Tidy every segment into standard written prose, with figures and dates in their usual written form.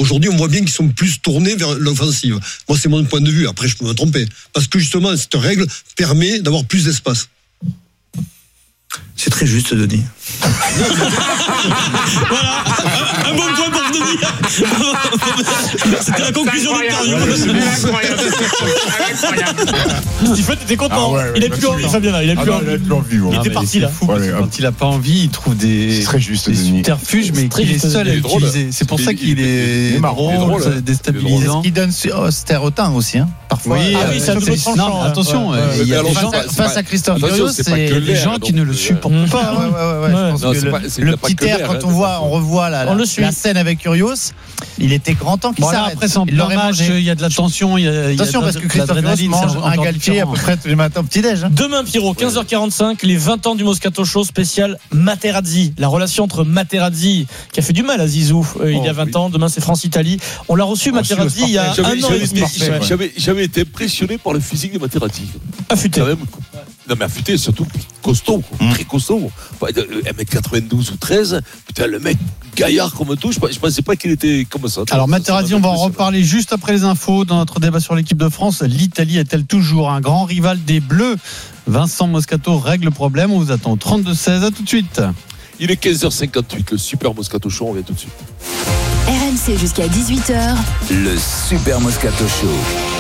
Aujourd'hui, on voit bien qu'ils sont plus tournés vers l'offensive. Moi, c'est mon point de vue. Après, je peux me tromper. Parce que justement, cette règle permet d'avoir plus d'espace. C'est très juste, Denis. Voilà, un bon point pour Denis. C'était la conclusion de l'interview. Stephen était content. Il a plus envie, Fabien, là. Il a plus envie. Il était parti là. Quand il a pas envie, il trouve des subterfuges, mais qu'il est seul à utiliser. C'est pour ça qu'il est drôle, déstabilisant. Il donne stéréotin aussi, parfois. Oui, c'est un double tranchant. Non, attention, il y a des gens face à Christophe Furios, c'est des gens qui ne le supportent pas. Je pense que le petit air, quand on revoit la scène avec Furios, il était grand temps qu'il s'arrête. Après, c'est un match, il y a de la tension. Attention, parce que Christophe Furios mange un Galtier à peu près tous les matins au petit-déj. Demain, Pierrot, 15h45, les 20 ans du Moscato Show spécial Materazzi. La relation entre Materazzi, qui a fait du mal à Zizou il y a 20 ans. Demain, c'est France-Italie. On l'a reçu, Materazzi, il y a un an et demi. J'avais été impressionné par le physique de Materazzi. Affûté. Non, mais affûté, surtout costaud, très costaud. 1m92 ou 13, putain, le mec gaillard comme tout, je pensais pas qu'il était comme ça. Alors Materazzi, on va en reparler juste après les infos dans notre débat sur l'équipe de France. L'Italie est-elle toujours un grand rival des Bleus? Vincent Moscato règle le problème. On vous attend au 32-16. À tout de suite. Il est 15h58, le Super Moscato Show, on revient tout de suite. RMC jusqu'à 18h. Le Super Moscato Show.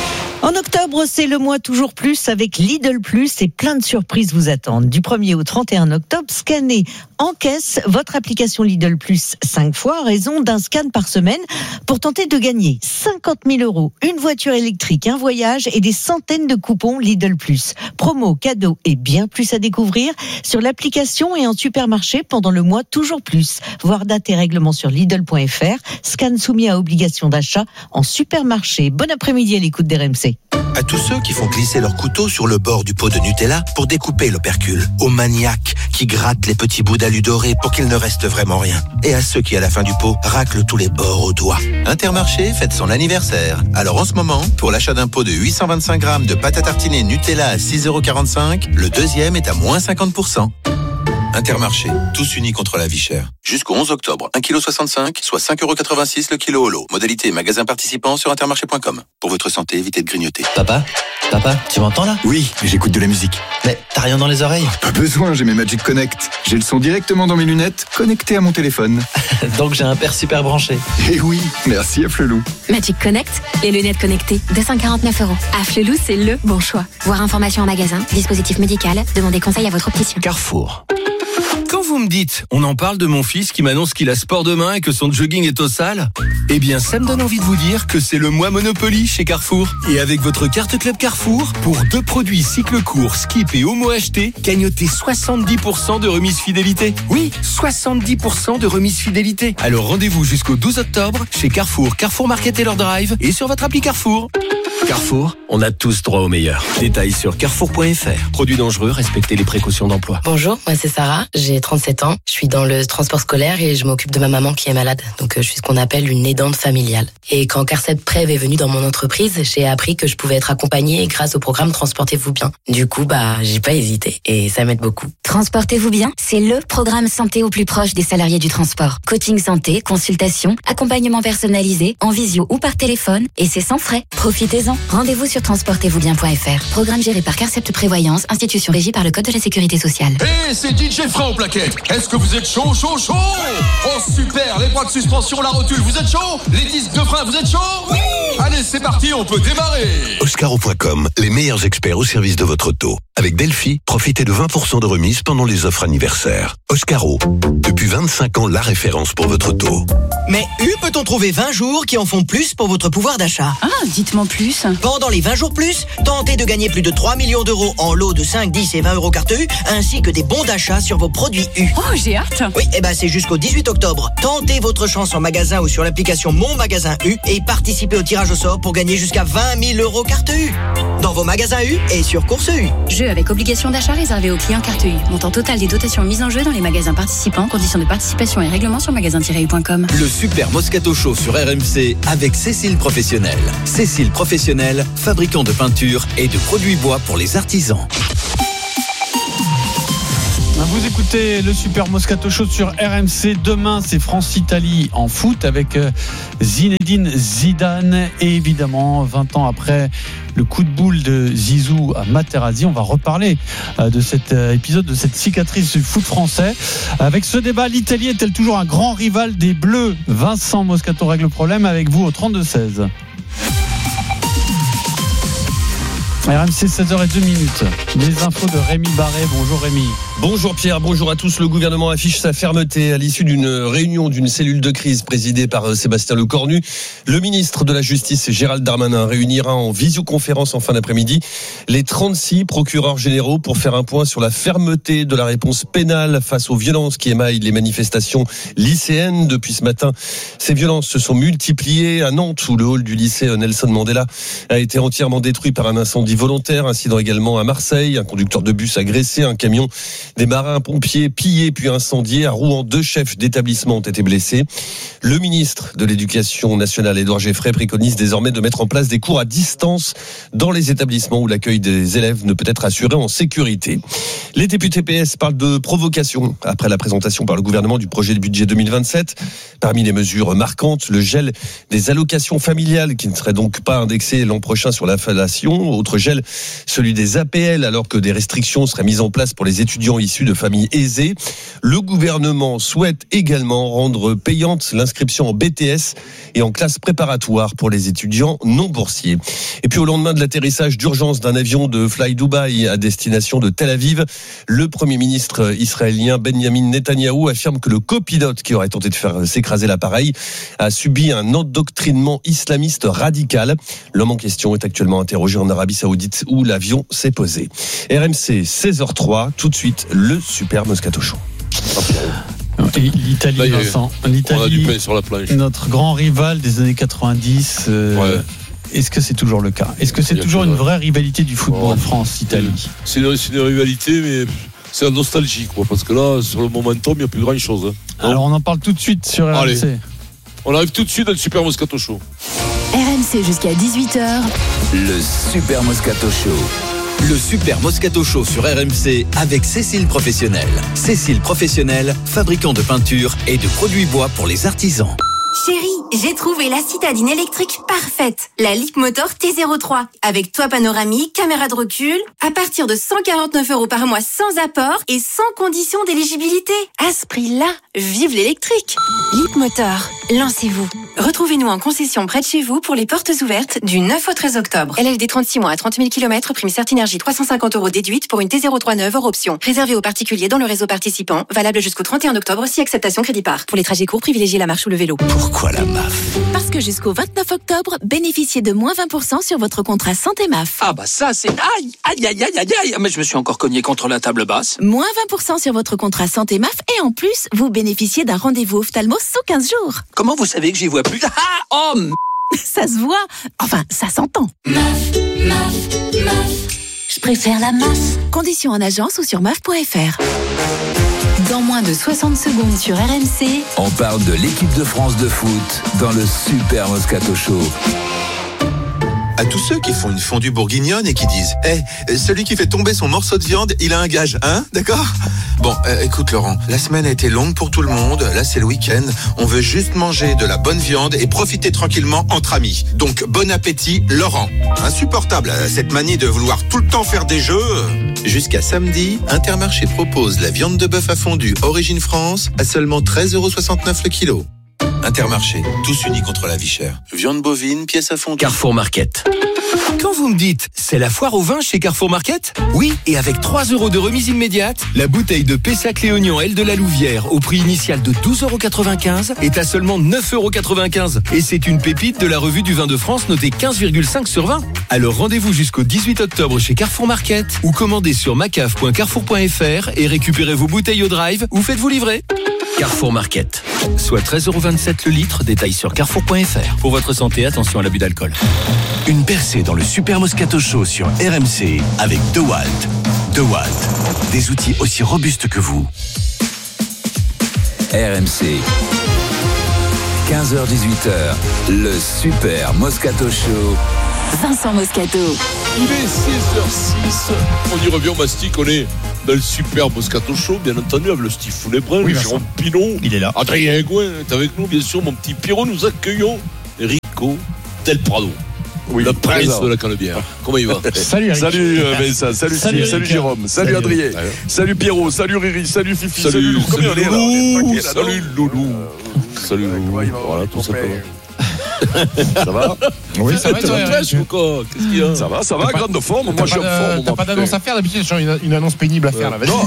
En octobre, c'est le mois toujours plus avec Lidl Plus et plein de surprises vous attendent. Du 1er au 31 octobre, scannez en caisse votre application Lidl Plus 5 fois à raison d'un scan par semaine pour tenter de gagner 50 000 €, une voiture électrique, un voyage et des centaines de coupons Lidl Plus. Promo, cadeaux et bien plus à découvrir sur l'application et en supermarché pendant le mois toujours plus. Voir date et règlement sur Lidl.fr. Scan soumis à obligation d'achat en supermarché. Bon après-midi à l'écoute d'RMC. À tous ceux qui font glisser leur couteau sur le bord du pot de Nutella pour découper l'opercule. Aux maniaques qui grattent les petits bouts d'alu doré pour qu'il ne reste vraiment rien. Et à ceux qui, à la fin du pot, raclent tous les bords au doigt. Intermarché fête son anniversaire. Alors en ce moment, pour l'achat d'un pot de 825 grammes de pâte à tartiner Nutella à 6,45 €, le deuxième est à moins 50%. Intermarché, tous unis contre la vie chère. Jusqu'au 11 octobre, 1,65 kg, soit 5,86 € le kilo au lot. Modalité et magasin participants sur intermarché.com. Pour votre santé, évitez de grignoter. Papa, tu m'entends là? Oui, mais j'écoute de la musique. Mais t'as rien dans les oreilles? Pas besoin, j'ai mes Magic Connect. J'ai le son directement dans mes lunettes, connecté à mon téléphone. Donc j'ai un père super branché. Eh oui, merci à Flelou. Magic Connect, les lunettes connectées, 249 €. À Flelou, c'est le bon choix. Voir information en magasin, dispositif médical, demandez conseil à votre opticien. Carrefour. Quand vous me dites, on en parle de mon fils qui m'annonce qu'il a sport demain et que son jogging est au sale, eh bien ça me donne envie de vous dire que c'est le mois Monopoly chez Carrefour. Et avec votre carte Club Carrefour, pour 2 produits cycle court, Skip et Homo achetés, gagnotez 70% de remise fidélité. Oui, 70% de remise fidélité. Alors rendez-vous jusqu'au 12 octobre chez Carrefour, Carrefour Market et leur drive et sur votre appli Carrefour. Carrefour, on a tous droit au meilleur. Détails sur carrefour.fr. Produits dangereux, respectez les précautions d'emploi. Bonjour, moi c'est Sarah, j'ai 37 ans. Je suis dans le transport scolaire et je m'occupe de ma maman qui est malade. Donc je suis ce qu'on appelle une aidante familiale. Et quand Carcet Prev est venu dans mon entreprise, j'ai appris que je pouvais être accompagnée grâce au programme Transportez-vous bien. Du coup, j'ai pas hésité et ça m'aide beaucoup. Transportez-vous bien, c'est le programme santé au plus proche des salariés du transport. Coaching santé, consultation, accompagnement personnalisé, en visio ou par téléphone, et c'est sans frais. Profitez-en. Rendez-vous sur transportez-vous-bien.fr. Programme géré par Carcept Prévoyance, institution régie par le Code de la Sécurité sociale. Hey, c'est DJ Franck Plaquette. Est-ce que vous êtes chaud? Oh super, les bras de suspension, la rotule, vous êtes chaud? Les disques de frein, vous êtes chaud? Oui. Allez, c'est parti, on peut démarrer. Oscaro.com, les meilleurs experts au service de votre auto. Avec Delphi, profitez de 20% de remise pendant les offres anniversaires. Oscaro, depuis 25 ans, la référence pour votre auto. Mais peut-on trouver 20 jours qui en font plus pour votre pouvoir d'achat? Ah, dites-moi plus. Pendant les 20 jours plus, tentez de gagner plus de 3 millions d'euros en lots de 5, 10 et 20 € carte U, ainsi que des bons d'achat sur vos produits U. Oh, j'ai hâte. Oui, c'est jusqu'au 18 octobre. Tentez votre chance en magasin ou sur l'application Mon Magasin U et participez au tirage au sort pour gagner jusqu'à 20 000 € carte U. Dans vos magasins U et sur Course U. Jeu avec obligation d'achat réservé aux clients carte U. Montant total des dotations mises en jeu dans les magasins participants. Conditions de participation et règlements sur magasin-u.com. Le Super Moscato Show sur RMC avec Cécile Professionnel. Cécile Professionnel, fabricant de peinture et de produits bois pour les artisans. Vous écoutez le Super Moscato Show sur RMC. Demain, c'est France-Italie en foot avec Zinedine Zidane. Et évidemment, 20 ans après le coup de boule de Zizou à Materazzi, on va reparler de cet épisode, de cette cicatrice du foot français. Avec ce débat, l'Italie est-elle toujours un grand rival des Bleus? Vincent Moscato règle le problème avec vous au 32-16. RMC 16h02. Les infos de Rémi Barré. Bonjour Rémi. Bonjour Pierre, bonjour à tous. Le gouvernement affiche sa fermeté à l'issue d'une réunion d'une cellule de crise présidée par Sébastien Lecornu. Le ministre de la Justice, Gérald Darmanin, réunira en visioconférence en fin d'après-midi les 36 procureurs généraux pour faire un point sur la fermeté de la réponse pénale face aux violences qui émaillent les manifestations lycéennes. Depuis ce matin, ces violences se sont multipliées à Nantes, où le hall du lycée Nelson Mandela a été entièrement détruit par un incendie volontaire. Incident également à Marseille, un conducteur de bus agressé, un camion des marins-pompiers pillés puis incendiés. À Rouen, 2 chefs d'établissement ont été blessés. Le ministre de l'Éducation nationale, Édouard Geffray, préconise désormais de mettre en place des cours à distance dans les établissements où l'accueil des élèves ne peut être assuré en sécurité. Les députés PS parlent de provocation après la présentation par le gouvernement du projet de budget 2027. Parmi les mesures marquantes, le gel des allocations familiales qui ne seraient donc pas indexées l'an prochain sur l'inflation. Autre gel, celui des APL, alors que des restrictions seraient mises en place pour les étudiants issus de familles aisées. Le gouvernement souhaite également rendre payante l'inscription en BTS et en classe préparatoire pour les étudiants non boursiers. Et puis au lendemain de l'atterrissage d'urgence d'un avion de Fly Dubai à destination de Tel Aviv, le Premier ministre israélien Benjamin Netanyahou affirme que le copilote qui aurait tenté de faire s'écraser l'appareil a subi un endoctrinement islamiste radical. L'homme en question est actuellement interrogé en Arabie Saoudite où l'avion s'est posé. RMC 16h03, tout de suite le Super Moscato Show. Et l'Italie, Vincent. L'Italie, on a du pain sur la planche. Notre grand rival des années 90. Est-ce que c'est toujours le cas? Est-ce que c'est toujours une vraie rivalité du football France-Italie? C'est une rivalité, mais c'est la nostalgie, quoi. Parce que là, sur le momentum, il n'y a plus grand-chose. Alors, on en parle tout de suite sur RMC. Allez. On arrive tout de suite dans le Super Moscato Show. RMC jusqu'à 18h. Le Super Moscato Show. Le Super Moscato Show sur RMC avec Cécile Professionnel. Cécile Professionnel, fabricant de peinture et de produits bois pour les artisans. Chérie, j'ai trouvé la citadine électrique parfaite. La Leapmotor T03. Avec toit panoramique, caméra de recul. À partir de 149 € par mois sans apport et sans condition d'éligibilité. À ce prix-là, vive l'électrique. Leapmotor, lancez-vous. Retrouvez-nous en concession près de chez vous pour les portes ouvertes du 9 au 13 octobre. LLD 36 mois à 30 000 km, prime Certinergie 350 € déduite pour une T03 neuve hors option. Réservé aux particuliers dans le réseau participant. Valable jusqu'au 31 octobre si acceptation crédit par. Pour les trajets courts, privilégiez la marche ou le vélo. Pourquoi la MAF? Parce que jusqu'au 29 octobre, bénéficiez de moins 20% sur votre contrat santé MAF. Ah bah ça c'est... Aïe. Mais je me suis encore cogné contre la table basse. Moins 20% sur votre contrat santé MAF et en plus, vous bénéficiez d'un rendez-vous ophtalmo sous 15 jours. Comment vous savez que j'y vois plus? Ça se voit. Enfin, ça s'entend. MAF. Je préfère la MAF. Conditions en agence ou sur MAF.fr. Dans moins de 60 secondes sur RMC, on parle de l'équipe de France de foot dans le Super Moscato Show. À tous ceux qui font une fondue bourguignonne et qui disent celui qui fait tomber son morceau de viande, il a un gage, hein? D'accord? Bon, écoute Laurent, la semaine a été longue pour tout le monde, là c'est le week-end, on veut juste manger de la bonne viande et profiter tranquillement entre amis. Donc bon appétit Laurent. Insupportable cette manie de vouloir tout le temps faire des jeux. Jusqu'à samedi, Intermarché propose la viande de bœuf à fondue Origine France à seulement 13,69 € le kilo. Intermarché, tous unis contre la vie chère. Viande bovine, pièce à fondue. Carrefour Market. Quand vous me dites, c'est la foire au vin chez Carrefour Market? Oui, et avec 3 € de remise immédiate, la bouteille de Pessac-Léognan L de la Louvière, au prix initial de 12,95 € est à seulement 9,95 €. Et c'est une pépite de la revue du vin de France notée 15,5 sur 20. Alors rendez-vous jusqu'au 18 octobre chez Carrefour Market ou commandez sur macaf.carrefour.fr et récupérez vos bouteilles au drive ou faites-vous livrer. Carrefour Market, soit 13,27 € le litre, détail sur carrefour.fr. Pour votre santé, attention à l'abus d'alcool. Une percée dans le Super Moscato Show sur RMC avec DeWalt. DeWalt, des outils aussi robustes que vous. RMC, 15h-18h, le Super Moscato Show. Vincent Moscato. Il est 16h06. On y revient au mastic. On est dans le Super Moscato Show, bien entendu, avec le Steve Foulebrun, oui, Jérôme Pinon. Il est là. Adrien Gouin est avec nous, bien sûr, mon petit Pierrot. Nous accueillons Del Prado. Oui, le prince de la Canebière. Comment il va? Salut Eric. Salut Vincent, salut Steve, salut Jérôme, salut Adrien, salut Pierrot, salut Riri, salut Fifi, salut Loulou. Salut Loulou. Salut Loulou. Salut Loulou. Voilà, tout ça. Ça va? Oui, ça va. Qu'est-ce qu'il y a? Ça va, grande forme. Moi, je suis en forme. T'as pas d'annonce à faire d'habitude, sur une annonce pénible à faire là. Non,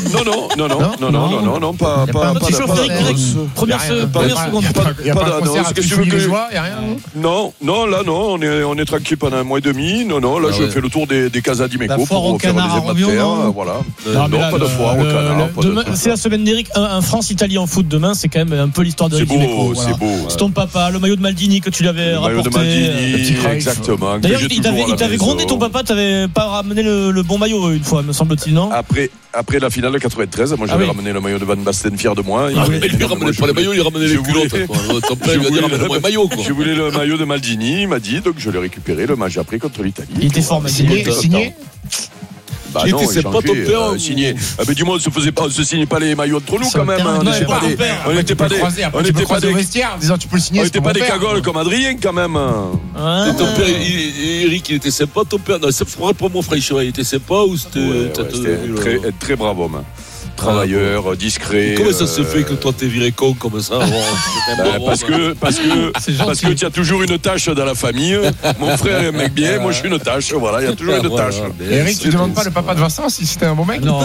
pas Première seconde. Il n'y a pas d'annonce. Qu'est-ce que tu veux que je vois? Non, là, non, on est tranquille pendant un mois et demi. Non, là, je fais le tour des Casa d'Imeco pour faire des hématothères. Voilà. Non, pas de foire au canard. C'est la semaine d'Eric. Un France-Italie en foot demain, c'est quand même un peu l'histoire de Imeco. C'est beau. C'est ton papa, le maillot de Maldini que tu lui avais rapporté. Le maillot de Maldini, exactement. D'ailleurs, il t'avait grondé ton papa, t'avais pas ramené le bon maillot une fois, me semble-t-il, non? Après la finale de 93, moi j'avais ramené le maillot de Van Basten, fier de moi. Il lui ramenait pas les maillots, il ramenait les culottes. Ton père lui a dit ramène-moi le maillot. Je voulais le maillot de Maldini, il m'a dit, donc je l'ai récupéré le match après contre l'Italie. Il était fort, Maldini. Signé? Bah non, c'est pas ton père signé. Mais du moins, on se signait pas les maillots entre nous quand même. On n'était pas des vestiaires en disant tu peux le signer. On n'était pas des cagoles comme Adrien quand même. Ton père, Eric, il était sympa, ton père. Non, c'est pour mon frère, il était sympa ou c'était très brave homme. Travailleur, discret. Comment ça se fait que toi t'es viré con comme ça? Parce que tu as toujours une tâche dans la famille. Mon frère est un mec bien, moi je suis une tâche. Voilà, il y a toujours une tâche. Eric, tu ne demandes pas le papa de Vincent si c'était un bon mec? Non.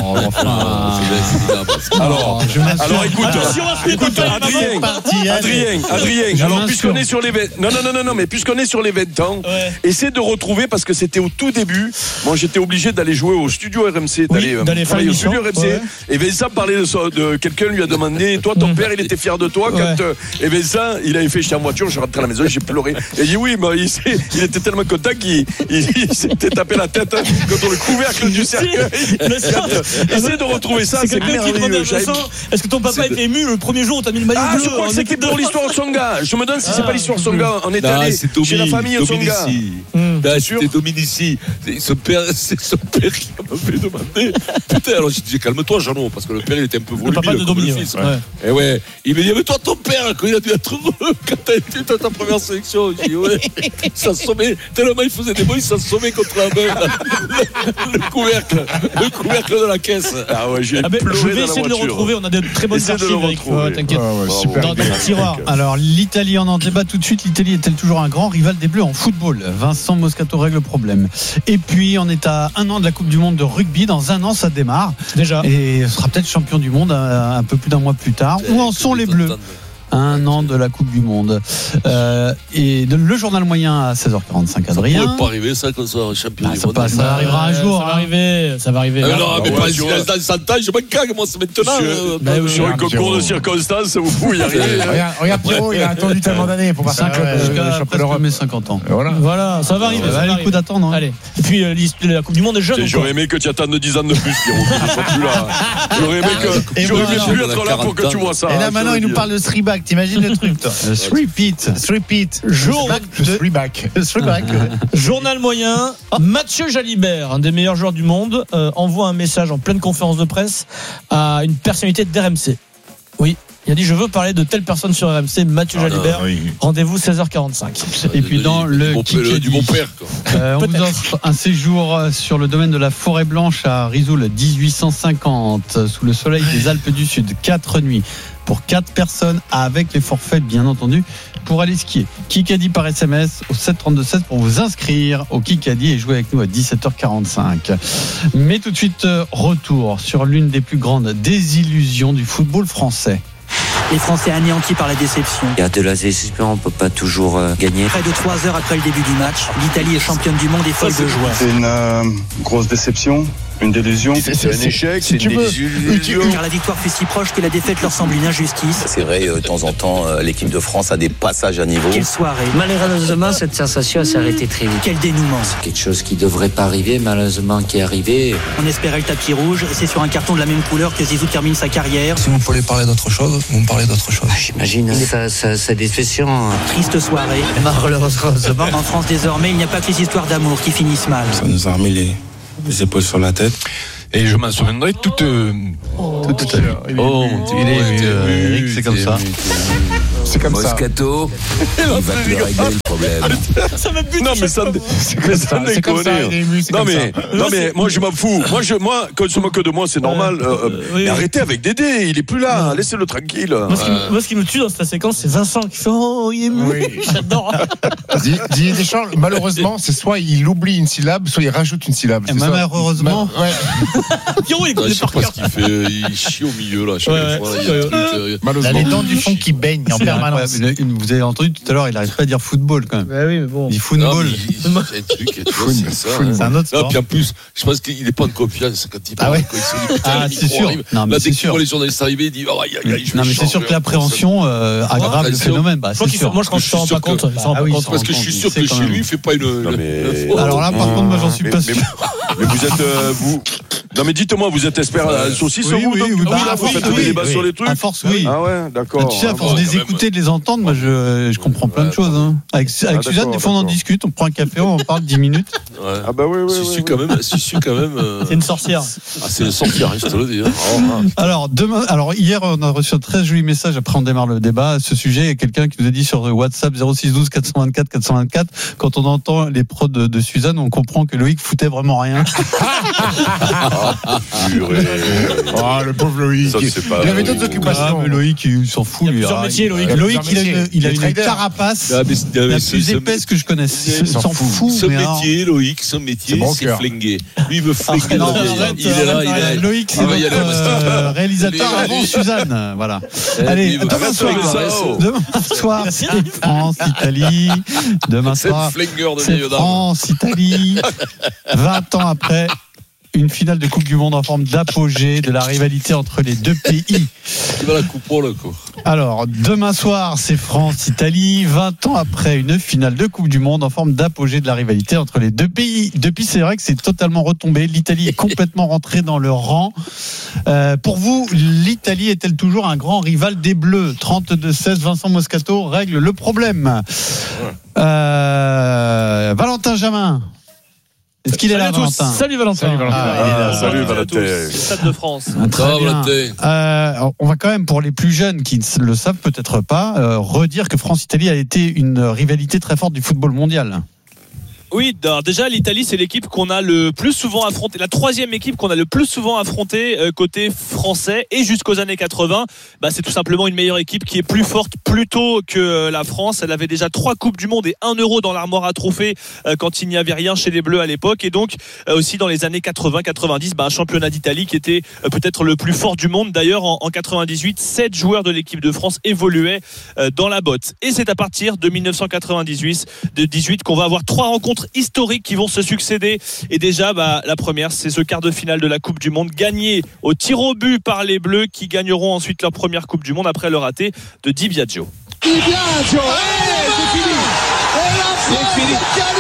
Alors écoute, Adrien. Alors puisqu'on est sur les 20, non, mais puisqu'on est sur les 20 ans, essaie de retrouver parce que c'était au tout début. Moi, j'étais obligé d'aller jouer au studio RMC, d'aller travailler au studio RMC. Et Vincent parlait de quelqu'un lui a demandé, toi ton père il était fier de toi quand et Vincent il avait fait, j'étais en voiture, je rentrais à la maison, j'ai pleuré. Et il dit oui, mais il était tellement content qu'il s'était tapé la tête contre le couvercle du cercueil. Essaie de retrouver ça, c'est merveilleux. Est-ce que ton papa était ému le premier jour où t'as mis le maillot bleu? Je crois que c'était pour l'histoire de Songa. Je me demande si c'est pas l'histoire de Songa. On est allé chez la famille de Songa. C'était Dominici. C'est son père qui m'a fait demander. Putain, alors j'ai dit calme-toi Jeannot, parce que le père il était un peu volubile comme le fils. Et il me dit mais toi ton père quand il a dû être heureux quand t'as été dans ta première sélection. Je dis ça sommait tellement il faisait des bruits, ça sommait contre la main le couvercle de la caisse. Je vais essayer de le retrouver, on a de très bonnes archives, t'inquiète. Dans le tiroir. Alors l'Italie, on en débat tout de suite. L'Italie est-elle toujours un grand rival des Bleus en football? Vincent Moscato règle le problème. Et puis on est à un an de la Coupe du Monde de rugby. Dans un an ça démarre déjà. Et ce sera peut-être champion du monde un peu plus d'un mois plus tard. Où en sont les Bleus? Un an de la Coupe du Monde. Et le journal moyen à 16h45, Adrien. Ça pourrait pas arriver ça qu'on soit champion du monde. Ça arrivera un jour. Ça va arriver. Non, mais pas dans 100 ans, je me cague, moi, c'est maintenant. Sur un concours de circonstances, vous pouvez y arriver. Regarde Pierrot, il a attendu tellement d'années pour passer jusqu'à presque mes 50 ans. Voilà, ça va arriver. Allez, le coup d'attendre. Allez. Et puis, la Coupe du Monde est jeune. J'aurais aimé que tu attendes 10 ans de plus, Pierrot. J'aurais aimé plus être là pour que tu vois ça. Et là, maintenant, il nous parle de three-back. T'imagines le truc, toi? Three-peat. Journal moyen. Mathieu Jalibert, un des meilleurs joueurs du monde, envoie un message en pleine conférence de presse à une personnalité d'RMC. Oui. Il a dit je veux parler de telle personne sur RMC, Mathieu Jalibert. Rendez-vous 16h45. Et puis dans le du bon père. On vous offre un séjour sur le domaine de la Forêt Blanche à Risoul 1850 sous le soleil des Alpes du Sud. 4 nuits pour 4 personnes avec les forfaits bien entendu pour aller skier. Kikadi par SMS au 732-16 pour vous inscrire au Kikadi et jouer avec nous à 17h45. Mais tout de suite retour sur l'une des plus grandes désillusions du football français. Les Français anéantis par la déception. Il y a de la déception, on ne peut pas toujours gagner. Près de 3 heures après le début du match, l'Italie est championne du monde et folle de joie. C'est une grosse déception. Une délusion. C'est un échec, c'est une désillusion. Car la victoire fut si proche que la défaite leur semble une injustice. C'est vrai, de temps en temps, l'équipe de France a des passages à niveau. Quelle soirée. Malheureusement, cette sensation s'est arrêtée très vite. Quel dénouement. C'est quelque chose qui devrait pas arriver, malheureusement, qui est arrivé. On espérait le tapis rouge. C'est sur un carton de la même couleur que Zizou termine sa carrière. Si vous voulez parler d'autre chose, vous me parlez d'autre chose. J'imagine sa déception. Triste soirée. Malheureusement. En France, désormais, il n'y a pas que les histoires d'amour qui finissent mal. Ça nous a remis les épaules sur la tête. Et je m'en souviendrai toute ta vie. Oh, il est Eric, c'est comme ça. C'est comme Moscato, il va te régler le problème. Ça me bute. Non, mais ça déconne. Non, mais moi, je m'en fous. Moi, quand il se moque de moi, c'est normal. Mais arrêtez avec Dédé, il est plus là. Laissez-le tranquille. Moi, ce qui me tue dans cette séquence, c'est Vincent qui fait oh, il est mou. J'adore. Didier Deschamps, malheureusement, c'est soit il oublie une syllabe, soit il rajoute une syllabe. Et même heureusement. Pierrot, il je sais pas ce qu'il fait. Il chie au milieu, là. Il a les dents du fond qui baignent en permanence. Vous avez entendu tout à l'heure, il n'arrive pas à dire football quand même. Bah oui, mais bon. Il dit football. C'est un truc, c'est ça. C'est un autre sport. Puis en plus, je pense qu'il n'est pas en confiance quand il parle. Ah, c'est sûr. Là, dès qu'il voit les journalistes arriver, il dit oh, non, mais c'est sûr que l'appréhension aggrave le phénomène. Moi, je crois que je ne rends pas compte. Parce que je suis sûr que chez lui, il ne fait pas une. Alors là, par contre, moi, j'en suis pas sûr. Mais vous êtes. Non, mais dites-moi, vous êtes expert à la saucisse, vous vous faites des débats sur les trucs. À force, oui. Ah ouais, d'accord. Tu sais, à force de les écouter, de les entendre, moi, je comprends plein de choses. Avec Suzanne, des fois, on en discute, on prend un café, on en parle 10 minutes. Ah bah oui. Si quand même. C'est une sorcière. Ah, c'est une sorcière, je te le dis. Alors, hier, on a reçu un très joli message, après on démarre le débat. À ce sujet, il y a quelqu'un qui nous a dit sur WhatsApp 0612 424 424, quand on entend les prods de Suzanne, on comprend que Loïc foutait vraiment rien. Le pauvre Loïc. Il avait d'autres occupations. Mais Loïc, il s'en fout. Il a plusieurs métiers, Loïc. Loïc, il a une carapace la plus épaisse que je connaisse. Il s'en fout. Son métier, Loïc, c'est flinguer. Lui, il veut flinguer. Il est là. Loïc, c'est notre réalisateur avant Suzanne. Voilà. Allez, demain soir, c'est France-Italie. Demain soir, c'est France-Italie. 20 ans après. Une finale de Coupe du Monde en forme d'apogée de la rivalité entre les deux pays. Tu vas la couper, là, quoi. Alors, demain soir, c'est France-Italie. 20 ans après une finale de Coupe du Monde en forme d'apogée de la rivalité entre les deux pays. Depuis, c'est vrai que c'est totalement retombé. L'Italie est complètement rentrée dans le rang. Pour vous, l'Italie est-elle toujours un grand rival des Bleus ? 32-16, Vincent Moscato règle le problème. Valentin Jamin. Est-ce qu'il est là, Valentin ? Salut Valentin. Salut Valentin. Stade de France. Très bien. On va quand même, pour les plus jeunes qui ne le savent peut-être pas, redire que France-Italie a été une rivalité très forte du football mondial. Oui, déjà l'Italie c'est l'équipe qu'on a le plus souvent affrontée, la troisième équipe qu'on a le plus souvent affrontée côté français, et jusqu'aux années 80, c'est tout simplement une meilleure équipe qui est plus forte plus tôt que la France. Elle avait déjà 3 Coupes du Monde et 1 euro dans l'armoire à trophées quand il n'y avait rien chez les Bleus à l'époque, et donc aussi dans les années 80-90, un championnat d'Italie qui était peut-être le plus fort du monde. D'ailleurs en 98, 7 joueurs de l'équipe de France évoluaient dans la botte, et c'est à partir de 1998 qu'on va avoir 3 rencontres historiques qui vont se succéder, et déjà la première, c'est ce quart de finale de la Coupe du Monde gagné au tir au but par les Bleus, qui gagneront ensuite leur première Coupe du Monde après le raté de Di Biagio. C'est fini.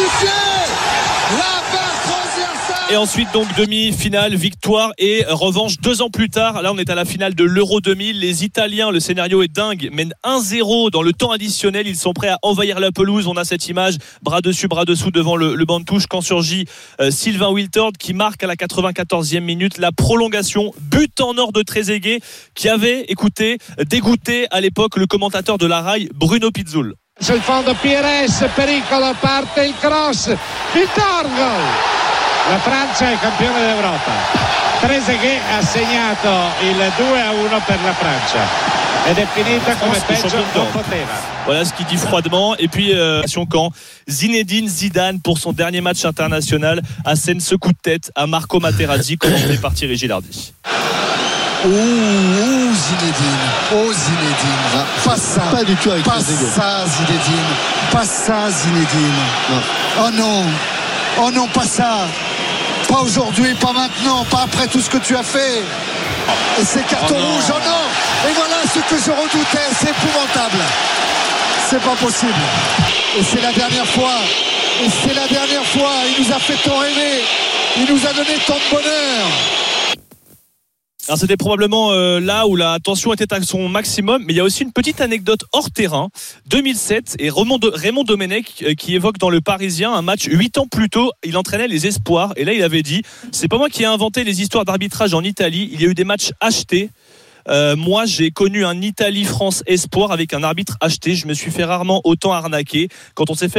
Et ensuite donc demi-finale, victoire et revanche 2 ans plus tard. Là on est à la finale de l'Euro 2000. Les Italiens, le scénario est dingue, mènent 1-0 dans le temps additionnel. Ils sont prêts à envahir la pelouse. On a cette image, bras dessus, bras dessous devant le banc de touche, quand surgit Sylvain Wiltord qui marque à la 94e minute la prolongation. But en or de Trezeguet, qui avait, écoutez, dégoûté à l'époque le commentateur de la RAI, Bruno Pizzul. Sul fondo Pires, pericolo, parte il cross, il torgo. La Francia è campione d'Europa. Trezeguet ha segnato il 2-1 per la Francia ed è finita come peggio non poteva. Voilà ce qu'il dit froidement. Et puis quand Zinedine Zidane, pour son dernier match international, assène ce coup de tête à Marco Materazzi, commenté par Thierry Gilardi. Zinedine, pas ça, pas du tout avec pas ça Zinedine, pas ça Zinedine, non. Oh non, pas ça, Pas aujourd'hui, pas maintenant, pas après tout ce que tu as fait. Et c'est carton rouge, oh non. Et voilà ce que je redoutais, c'est épouvantable. C'est pas possible. Et c'est la dernière fois. Et c'est la dernière fois. Il nous a fait tant rêver. Il nous a donné tant de bonheur. Alors c'était probablement là où la tension était à son maximum, mais il y a aussi une petite anecdote hors terrain. 2007 et Raymond Domenech qui évoque dans Le Parisien un match 8 ans plus tôt, il entraînait les espoirs et là il avait dit c'est pas moi qui ai inventé les histoires d'arbitrage en Italie, il y a eu des matchs achetés. Moi j'ai connu un Italie-France espoir avec un arbitre acheté, je me suis fait rarement autant arnaquer quand on s'est fait